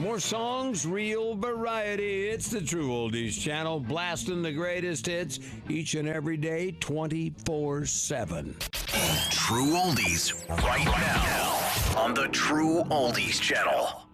More songs, real variety. It's the True Oldies channel, blasting the greatest hits each and every day, 24/7. True Oldies right now on the True Oldies channel.